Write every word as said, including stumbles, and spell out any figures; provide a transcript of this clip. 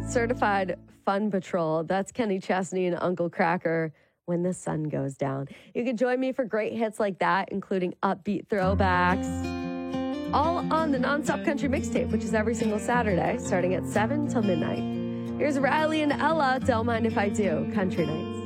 Certified Fun Patrol. That's Kenny Chesney and Uncle Kracker. When the Sun Goes Down. You can join me for great hits like that, including upbeat throwbacks. All on the Nonstop Country Mixtape, which is every single Saturday, starting at seven till midnight. Here's Riley and Ella, Don't Mind If I Do, Country Nights.